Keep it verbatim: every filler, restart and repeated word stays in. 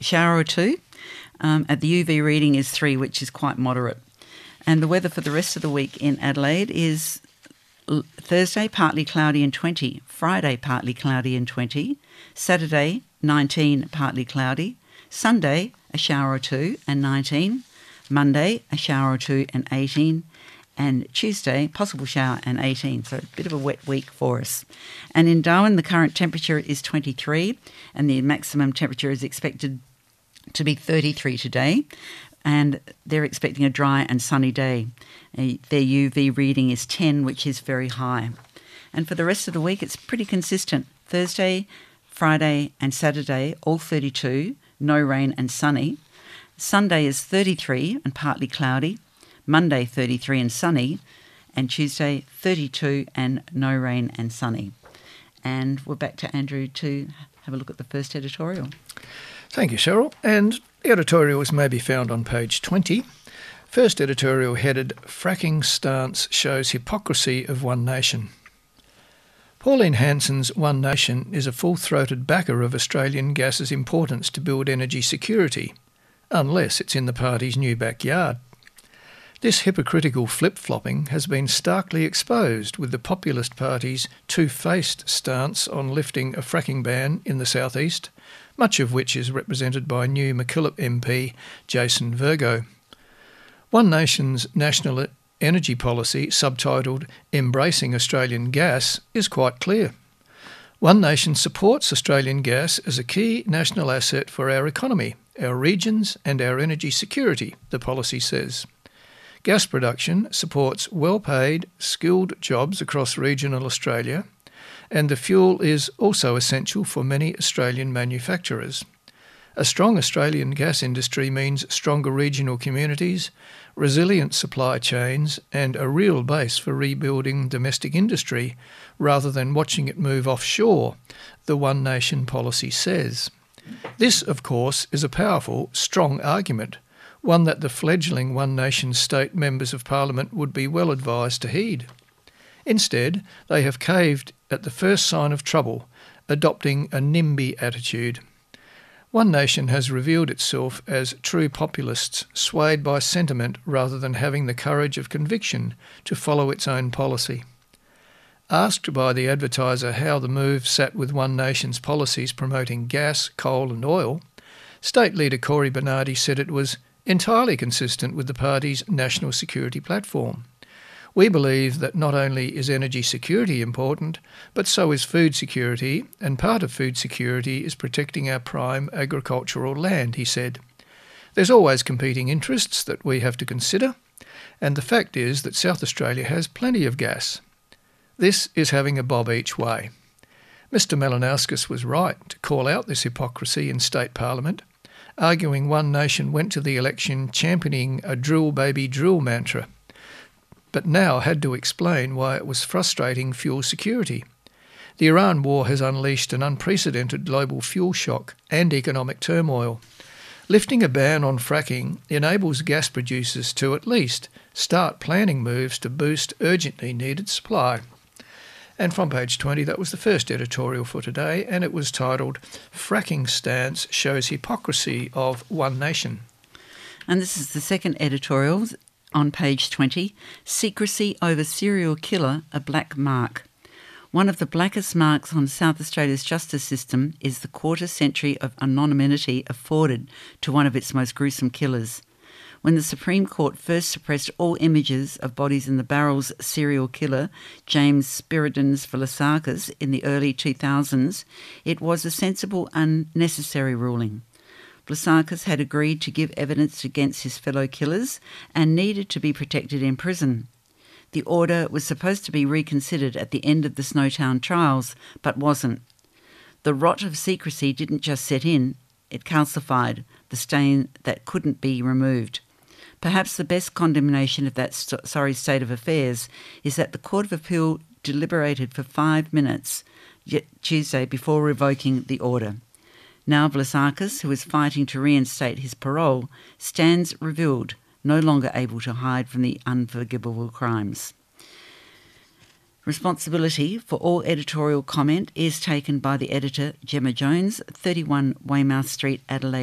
shower or two. Um, at the U V reading is three, which is quite moderate. And the weather for the rest of the week in Adelaide is Thursday, partly cloudy and twenty. Friday, partly cloudy and twenty. Saturday, nineteen, partly cloudy. Sunday, a shower or two and nineteen. Monday, a shower or two and eighteen. And Tuesday, possible shower and eighteen. So a bit of a wet week for us. And in Darwin, the current temperature is twenty-three and the maximum temperature is expected to be thirty-three today. And they're expecting a dry and sunny day. Uh, their U V reading is ten, which is very high. And for the rest of the week, it's pretty consistent. Thursday, Friday and Saturday, all thirty-two, no rain and sunny. Sunday is thirty-three and partly cloudy. Monday, thirty-three and sunny. And Tuesday, thirty-two and no rain and sunny. And we're back to Andrew to have a look at the first editorial. Thank you, Cheryl. And editorials may be found on page twenty. First editorial headed, Fracking Stance Shows Hypocrisy of One Nation. Pauline Hanson's One Nation is a full-throated backer of Australian gas's importance to build energy security, unless it's in the party's new backyard. This hypocritical flip-flopping has been starkly exposed with the Populist Party's two-faced stance on lifting a fracking ban in the southeast, much of which is represented by new MacKillop M P Jason Virgo. One Nation's national energy policy, subtitled Embracing Australian Gas, is quite clear. One Nation supports Australian gas as a key national asset for our economy, our regions and our energy security, the policy says. Gas production supports well-paid, skilled jobs across regional Australia, and the fuel is also essential for many Australian manufacturers. A strong Australian gas industry means stronger regional communities, resilient supply chains, and a real base for rebuilding domestic industry rather than watching it move offshore, the One Nation policy says. This, of course, is a powerful, strong argument, one that the fledgling One Nation state members of Parliament would be well advised to heed. Instead, they have caved at the first sign of trouble, adopting a NIMBY attitude. One Nation has revealed itself as true populists, swayed by sentiment rather than having the courage of conviction to follow its own policy. Asked by the advertiser how the move sat with One Nation's policies promoting gas, coal and oil, State Leader Cory Bernardi said it was entirely consistent with the party's national security platform. We believe that not only is energy security important, but so is food security, and part of food security is protecting our prime agricultural land, he said. There's always competing interests that we have to consider, and the fact is that South Australia has plenty of gas. This is having a bob each way. Mister Malinauskas was right to call out this hypocrisy in State Parliament, arguing One Nation went to the election championing a drill baby drill mantra, but now had to explain why it was frustrating fuel security. The Iran war has unleashed an unprecedented global fuel shock and economic turmoil. Lifting a ban on fracking enables gas producers to at least start planning moves to boost urgently needed supply. And from page twenty, that was the first editorial for today, and it was titled Fracking Stance Shows Hypocrisy of One Nation. And this is the second editorial on page twenty, Secrecy Over Serial Killer, a Black Mark. One of the blackest marks on South Australia's justice system is the quarter century of anonymity afforded to one of its most gruesome killers. When the Supreme Court first suppressed all images of bodies in the Barrels serial killer, James Spiriden's Vlasakis, in the early two thousands, it was a sensible, unnecessary ruling. Vlasakis had agreed to give evidence against his fellow killers and needed to be protected in prison. The order was supposed to be reconsidered at the end of the Snowtown trials, but wasn't. The rot of secrecy didn't just set in, it calcified, the stain that couldn't be removed. Perhaps the best condemnation of that st- sorry state of affairs is that the Court of Appeal deliberated for five minutes Tuesday before revoking the order. Now Vlasakis, who is fighting to reinstate his parole, stands revealed, no longer able to hide from the unforgivable crimes. Responsibility for all editorial comment is taken by the editor, Gemma Jones, thirty-one Weymouth Street, Adelaide.